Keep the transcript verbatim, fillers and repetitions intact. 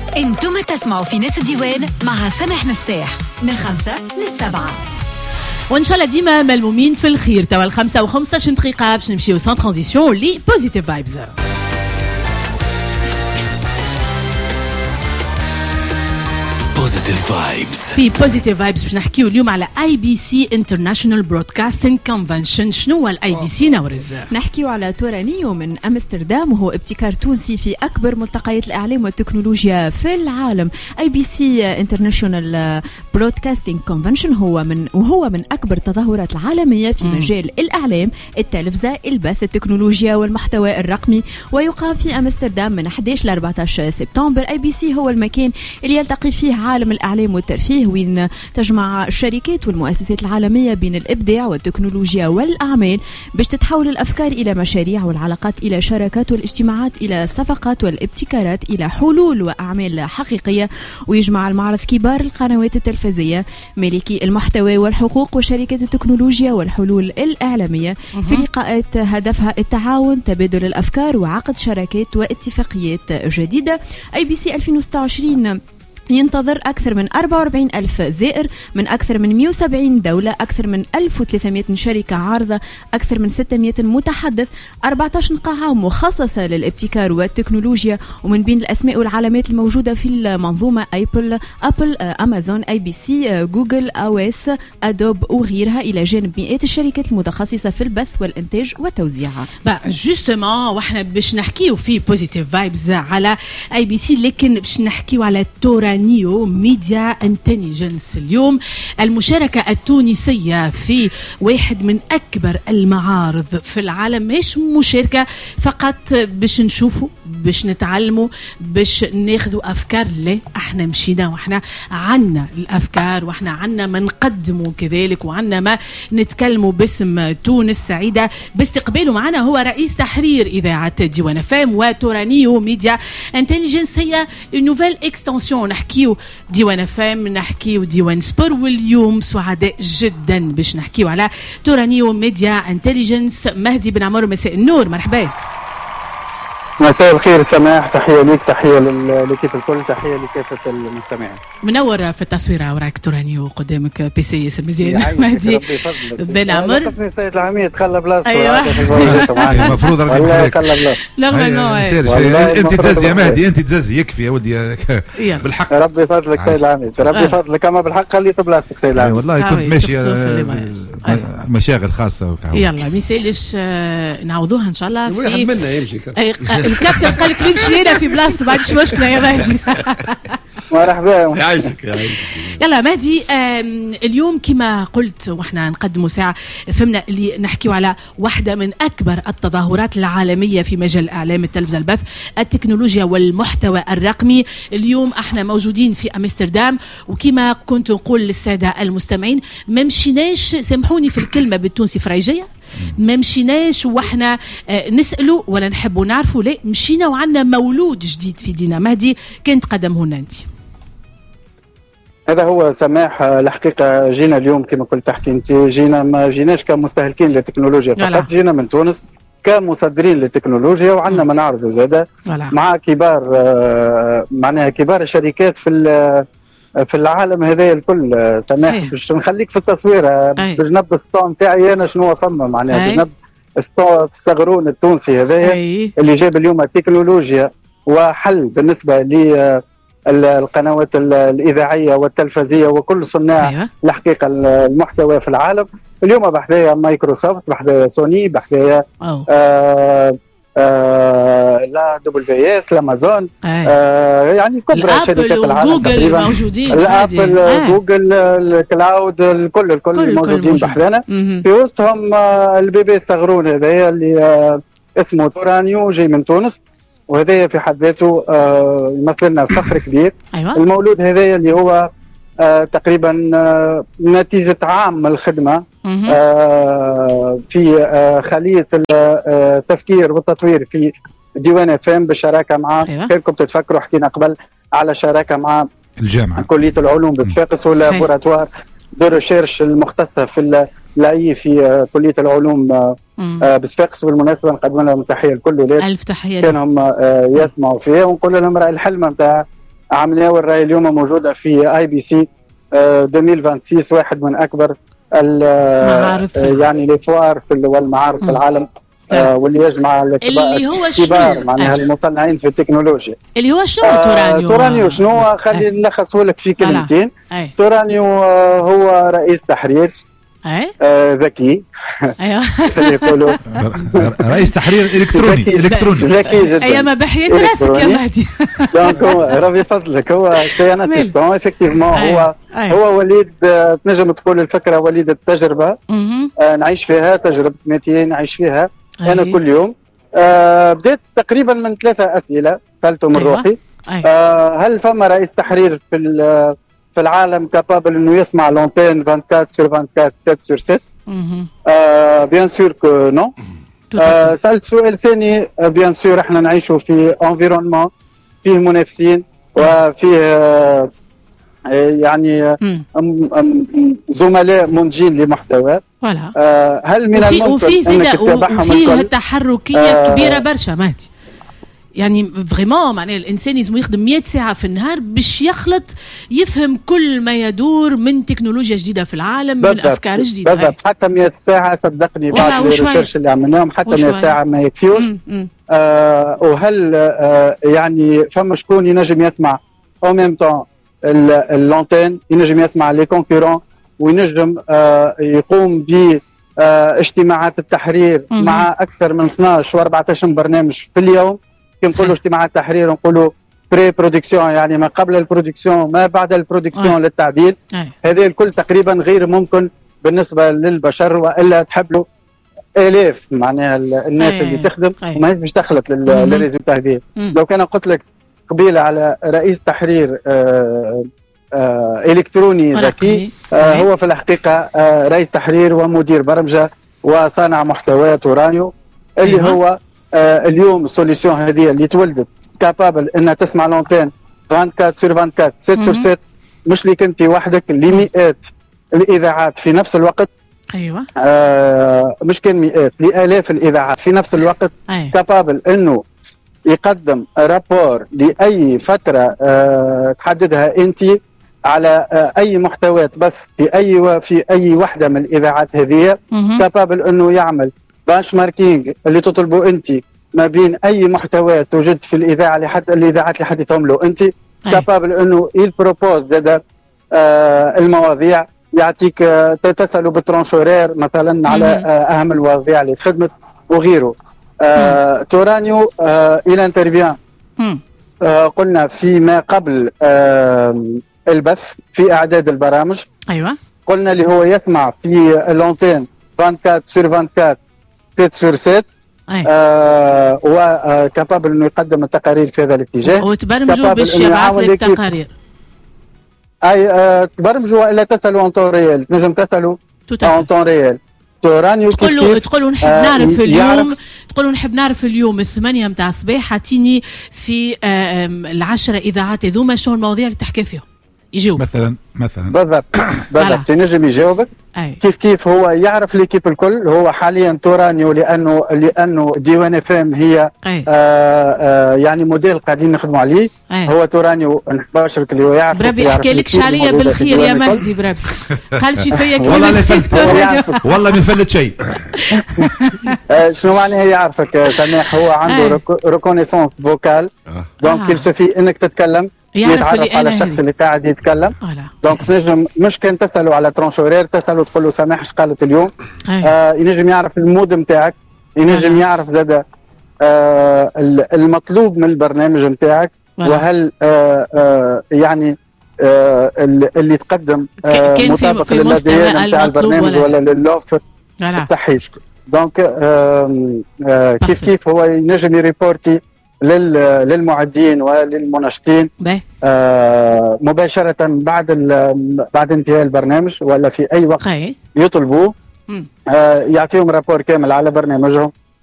انتم تسمعوا في ناس الديوان مع سامح مفتاح من خمسة للسبعة، وان شاء الله ديما ملمومين في الخير. توا الخمسة وخمسطاش دقيقة باش نمشيو سان ترانزيسيون لي بوزيتيف فايبز. بوزيتيف فايبز. في بوزيتيف فايبز باش نحكيو اليوم على اي بي سي انترناشونال برودكاستنج كونفنشن. شنو هو الاي بي سي نورز؟ نحكيو على تورانيو من امستردام، وهو ابتكار تونسي في اكبر ملتقيات الاعلام والتكنولوجيا في العالم. اي بي سي انترناشونال برودكاستنج كونفنشن هو من وهو من اكبر التظاهرات العالميه في مجال الاعلام، التلفزه، البث، التكنولوجيا والمحتوى الرقمي، ويقام في امستردام من أحد عشر ل أربعة عشر سبتمبر. اي بي سي هو المكان اللي يلتقي فيه عالم الإعلام والترفيه، وين تجمع الشركات والمؤسسات العالمية بين الإبداع والتكنولوجيا والأعمال باش تتحول الأفكار إلى مشاريع، والعلاقات إلى شراكات، والاجتماعات إلى صفقات، والابتكارات إلى حلول وأعمال حقيقية. ويجمع المعرض كبار القنوات التلفزية، مالكي المحتوى والحقوق، وشركات التكنولوجيا والحلول الإعلامية في لقاءات هدفها التعاون، تبادل الأفكار، وعقد شراكات واتفاقيات جديدة. اي بي سي ألفين وستة وعشرين ينتظر أكثر من أربعة وأربعين ألف زائر من أكثر من مئة وسبعين دولة، أكثر من ألف وثلاثمئة شركة عارضة، أكثر من ستمئة متحدث، أربعة عشر قاعة مخصصة للابتكار والتكنولوجيا. ومن بين الأسماء والعلامات الموجودة في المنظومة أبل أبل أمازون، اي بي سي، جوجل، أو إس، أدوب وغيرها، إلى جانب مئات الشركات المتخصصة في البث والإنتاج والتوزيع. جوستومون واحنا باش نحكيو في بوزيتيف فايبز على اي بي سي، لكن باش نحكيو على تورانيو ميديا انتليجنس اليوم. المشاركة التونسية في واحد من أكبر المعارض في العالم، مش مشاركة فقط باش نشوفوا، باش نتعلموا، باش ناخذوا أفكار. لا، احنا مشينا واحنا عنا الأفكار، واحنا عنا ما نقدموا كذلك، وعنا ما نتكلموا باسم تونس. سعيدة باستقباله معنا هو رئيس تحرير إذاعة ديوان فام. وتورانيو ميديا انتليجنس هي نوفيل اكستنسيون. نحكيو ديوان فام، نحكيو ديوان سبور، واليوم سعداء جدا باش نحكيو على تورانيو ميديا انتليجنس. مهدي بن عمر، مساء النور، مرحبا. مساء الخير سماح، تحية ليك، تحية لكيف الكل، تحية لكافة المستمعين. منور في التصوير وراك تورانيو، قدامك بي سي ياسر مزيان. مهدي بن عمر. قصني سيد العميد خلى بلاصته. ايوه المفروض راك والله خلى بلاصته. انت تزازي يا مهدي، انت تزازي يكفي يا ودي بالحق. ربي فضلك سيد العميد، ربي فضلك، اما بالحق خليت بلاصتك سيد العميد. والله كنت ماشي مشاغل خاصة. يلا ما يسالش، نعوضوها ان شاء الله. واحد منا يمشي الكابتن قال لك نمشي هنا في بلاصته، ما عنديش مشكله يا مهدي. مرحبا يعيشك يعيشك. يلا مهدي، اليوم كما قلت واحنا نقدموا ساعه فهمنا اللي نحكيو على واحده من اكبر التظاهرات العالميه في مجال الاعلام، التلفزه، البث، التكنولوجيا والمحتوى الرقمي. اليوم احنا موجودين في امستردام، وكما كنت نقول للساده المستمعين، ما مشيناش، سامحوني في الكلمه بالتونسي فريجيه، ما مشيناش واحنا نسألوا ولا نحبوا نعرفوا، لا مشينا وعنا مولود جديد في دينا. مهدي، كنت قدمه لنا انت. هذا هو سماح، الحقيقة جينا اليوم كما قلت تحكي انت، جينا ما جيناش كمستهلكين للتكنولوجيا فقط، جينا من تونس كمصدرين للتكنولوجيا، وعندنا ما نعرضوا زاده مع كبار معناها كبار الشركات في في العالم هذا الكل. سماح باش نخليك في التصوير بجنب السطون تاعي انا شنو فما معناها بجنب السطون الصغرون التونسي هذايا اللي جاب اليوم التكنولوجيا وحل بالنسبه للقنوات الاذاعيه والتلفزيه وكل صناع أيوة. الحقيقه المحتوى في العالم اليوم، بحذايا مايكروسوفت، بحذايا سوني، بحذايا آه آه لا دبليو اس، الامازون، آه يعني كبرى شركات العالم جوجل موجودين، الابل، آه. جوجل، الكلاود، الكل الكل موجودين بحذانا. في وسطهم آه البي بي الصغرون هذايا اللي آه اسمه تورانيو، جاي من تونس، وهذايا في حد ذاته آه يمثل لنا فخر كبير. أيوة. المولود هذايا اللي هو آه تقريبا آه نتيجة عام من الخدمة آه في آه خلية التفكير والتطوير في ديوان فام بالشراكة مع أيوة. كيفكم تتفكروا، حكينا قبل على شراكة مع الجامعة كلية العلوم بصفاقس واللابوراتوار دو ريشيرش المختصة في الاي في آه كلية العلوم آه آه بصفاقس. بالمناسبة نقدم لهم تحية الكل، ألف تحية كانوا هم آه يسمعوا فيها، ونقول لهم رأي الحلمة نتاع عملناه والراي اليوم موجوده في اي بي سي ألفين وستة وعشرين، واحد من اكبر يعني الفوار والمعارض في العالم، آه واللي يجمع الكبار معناها المصنعين في التكنولوجيا. اللي هو شنو آه تورانيو؟ تورانيو شنو؟ خلينا نلخصه لك في كلمتين. تورانيو آه هو رئيس تحرير آه ذكي. ايوه يقولوا رئيس تحرير الكتروني الكتروني ذكي جدا. اي ما بحيت راسك يا مهدي. دونك هو ربي فضلك، هو سياناتيستون افكتيفمون. هو هو وليد، تنجم تقول الفكره وليد التجربه. آه نعيش فيها تجربه ميتين، نعيش فيها انا كل يوم. آه بديت تقريبا من ثلاثه اسئله سالته من روحي. آه هل فما رئيس تحرير في في العالم كابابل انه يسمع لونتين أربعة وعشرين سور أربعة وعشرين سبعة سور سبعة؟ آه بيان سور كو نو. آه سالت سؤال ثاني. آه بيان سور احنا نعيشوا في انفيرونمون فيه منافسين وفيه آه يعني أم أم زملاء منتجين لمحتوى. آه هل من الممكن انك تتابعهم الكل؟ وفيه تحركيه آه كبيره برشا مهدي، يعني فريمون معناه الانسان لازم يخدم مئة ساعه في النهار باش يخلط يفهم كل ما يدور من تكنولوجيا جديده في العالم، من افكار جديده. بالضبط، حتى مئة ساعه صدقني بعد الريسيرش اللي عملناهم حتى مئة ساعه ما يكفيوش. آه وهل آه يعني فما شكون ينجم يسمع او ميم طون اللونتين، ينجم يسمع لي كونكورون، وينجم آه يقوم ب آه اجتماعات التحرير مم. مع اكثر من اثناش وأربعة عشر برنامج في اليوم. كي نقولوا اجتماعات تحرير نقولوا بري برودكسيون، يعني ما قبل البرودكسيون ما بعد البرودكسيون للتعديل. هذه الكل تقريبا غير ممكن بالنسبه للبشر، والا تحب له الاف معناها الناس أي. اللي تخدم أي. وما باش تخلط للريزولتا هذه. لو كان قلت لك قبيله على رئيس تحرير آآ آآ الكتروني ذكي، هو في الحقيقه رئيس تحرير ومدير برمجه وصانع محتوى تورانيو، اللي أيوة. هو آه اليوم السوليسيون هذه اللي تولدت كابابل انها تسمع لونتين أربعة وعشرين سور أربعة وعشرين سبعة سور سبعة، مش ليك انت وحدك، لمئات الاذاعات في نفس الوقت. ايوه آه مش كان مئات، لالاف الاذاعات في نفس الوقت. أيوة. كابابل انه يقدم رابور لاي فتره آه تحددها انت على آه اي محتويات بس في اي في اي وحده من الاذاعات هذه. كابابل انه يعمل بانش ماركينج اللي تطلبوا انت ما بين اي محتوى توجد في الاذاعه لحد الاذاعات اللي حددتهم له انت. كابابل انه يبروبوز زاد آه المواضيع، يعطيك آه تسالوا بالترونشورير مثلا على آه اهم المواضيع اللي خدمت وغيره. آه تورانيو آه الى انترفيان آه قلنا فيما قبل آه البث في اعداد البرامج. ايوه قلنا اللي هو يسمع في اللونتين أربعة وعشرين سور أربعة وعشرين سبعة سور سبعة. آه وكابابل انه يقدم التقارير في هذا الاتجاه، وتبرمجوا باش يبعث لك تقارير. اي آه تبرمجوا والا تسالوا اون طون ريال، تنجم تسالوا اون طون ريال. تورانيو تقولوا تقولوا نحب آه نعرف اليوم، تقولوا نحب نعرف اليوم الثمانية متاع الصباح اعطيني في آه العشرة اذاعات هذوما شنو المواضيع اللي تحكي فيهم، يجاوب مثلا مثلا بالضبط بالضبط ينجم يجاوبك. أي. كيف كيف هو يعرف ليكيب الكل. هو حاليا تورانيو لانه لانه ديوان اف ام هي آه آه يعني موديل قاعدين نخدموا عليه. أي. هو تورانيو نباشرك اللي هو يعرف. بربي احكي لكش عليا بالخير يا مهدي، بربي قال شي فيا كي والله ما فلت والله ما فلت شيء. شنو معناها يعرفك سماح؟ هو عنده ريكونيسونس فوكال، دونك يلسفي انك تتكلم يتعرف على الشخص اللي قاعد يتكلم. دونك تنجم مش كان تسألوا على ترونشورير، تسألوا تقول له سماح اش قالت اليوم. آه ينجم يعرف المود نتاعك، ينجم يعرف زاد آه المطلوب من البرنامج نتاعك، وهل آه آه يعني آه اللي تقدم آه مطابق للمستوى نتاع البرنامج ولا للوفر الصحي. دونك آه آه كيف كيف هو ينجم يريبورتي للمعدين وللمنشطين آه مباشرة بعد بعد انتهاء البرنامج، ولا في أي وقت يطلبوه آه يعطيهم رابور كامل على برنامجهم